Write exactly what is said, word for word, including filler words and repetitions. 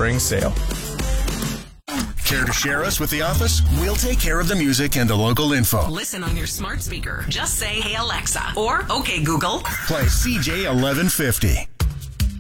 spring sale. Care to share us with the office? We'll take care of the music and the local info. Listen on your smart speaker. Just say, "Hey Alexa," or "Okay Google." Play C J eleven fifty.